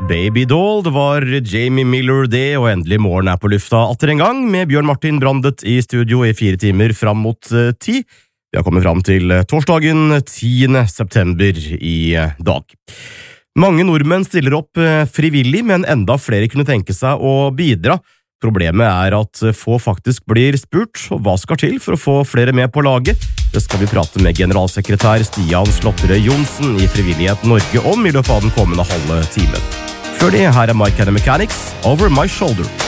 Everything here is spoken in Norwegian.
Baby Doll, det var Jamie Miller det, og endelig morgen på lufta atter en gang, med Bjørn Martin Brandet i studio i 4 timer fram mot 10. Vi har kommet fram til torsdagen 10. september i dag. Mange nordmenn stiller opp frivillig, men enda flere kunne tenke seg å bidra. Problemet at få faktisk blir spurt, og hva skal til for å få flere med på laget? Det skal vi prate med generalsekretær Stian Slåtterøy Johnsen i Frivillighet Norge om i løpet av den kommende halve timen. Før det, her My Kind of Mechanics, Over My Shoulder.